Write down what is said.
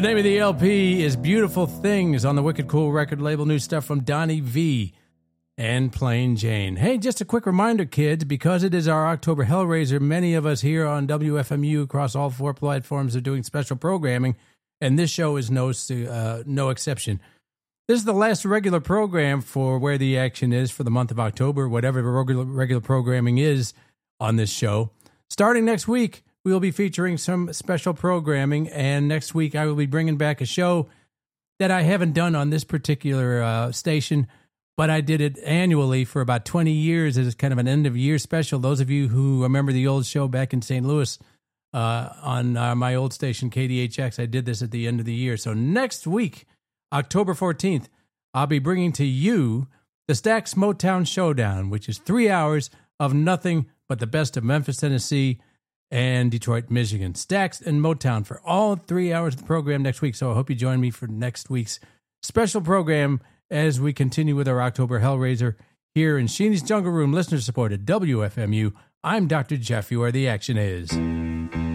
The name of the LP is Beautiful Things on the Wicked Cool record label. New stuff from Donnie V and Plain Jane. Hey, just a quick reminder, kids, because it is our October Hellraiser, many of us here on WFMU across all 4 platforms are doing special programming, and this show is no exception. This is the last regular program for Where the Action Is for the month of October, whatever the regular programming is on this show. Starting next week, we will be featuring some special programming, and next week I will be bringing back a show that I haven't done on this particular station, but I did it annually for about 20 years as kind of an end-of-year special. Those of you who remember the old show back in St. Louis on my old station, KDHX, I did this at the end of the year. So next week, October 14th, I'll be bringing to you the Stax Motown Showdown, which is 3 hours of nothing but the best of Memphis, Tennessee, and Detroit, Michigan. Stax and Motown for all 3 hours of the program next week. So I hope you join me for next week's special program as we continue with our October Hellraiser here in Sheeny's Jungle Room, listener-supported WFMU. I'm Dr. Jeff, where the action is.